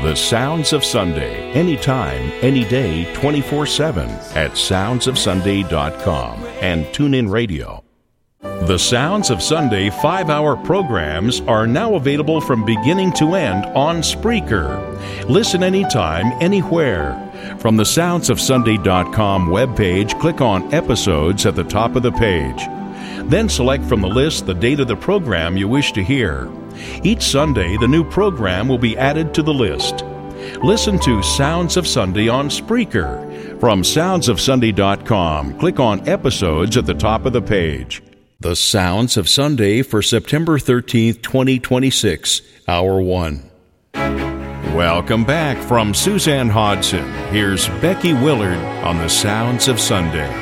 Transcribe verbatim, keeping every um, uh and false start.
The Sounds of Sunday, anytime, any day, twenty-four seven at sounds of sunday dot com and TuneIn Radio. The Sounds of Sunday five-hour programs are now available from beginning to end on Spreaker. Listen anytime, anywhere. From the sounds of sunday dot com webpage, click on Episodes at the top of the page. Then select from the list the date of the program you wish to hear. Each Sunday, the new program will be added to the list. Listen to Sounds of Sunday on Spreaker. From sounds of sunday dot com, click on Episodes at the top of the page. The Sounds of Sunday for September thirteenth, twenty twenty-six, Hour one. Welcome back from Suzanne Hodson. Here's Becky Willard on The Sounds of Sunday.